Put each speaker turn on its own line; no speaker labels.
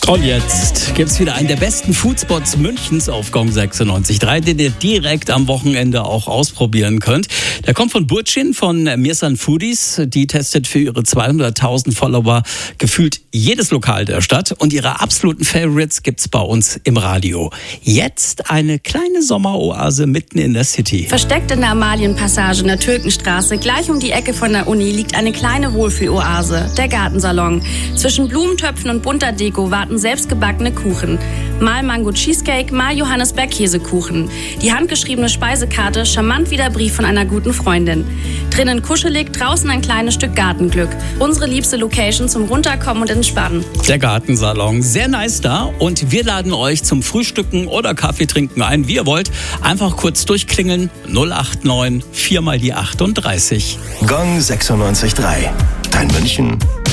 Und jetzt gibt es wieder einen der besten Foodspots Münchens auf Gong 96.3, den ihr direkt am Wochenende auch ausprobieren könnt. Der kommt von Burçin von Mirsan Foodies. Die testet für ihre 200.000 Follower gefühlt jedes Lokal der Stadt. Und ihre absoluten Favorites gibt's bei uns im Radio. Jetzt eine kleine Sommeroase mitten in der City.
Versteckt in der Amalienpassage in der Türkenstraße, gleich um die Ecke von der Uni, liegt eine kleine Wohlfühloase, der Gartensalon. Zwischen Blumentöpfen und bunter Deko warten selbstgebackene Kuchen. Mal Mango Cheesecake, mal Johannisbeer Käsekuchen. Die handgeschriebene Speisekarte, charmant wie der Brief von einer guten Freundin. Drinnen kuschelig, draußen ein kleines Stück Gartenglück. Unsere liebste Location zum Runterkommen und Entspannen.
Der Gartensalon, sehr nice da. Und wir laden euch zum Frühstücken oder Kaffee trinken ein, wie ihr wollt. Einfach kurz durchklingeln, 089 4 mal die 38.
Gong 96.3. Dein München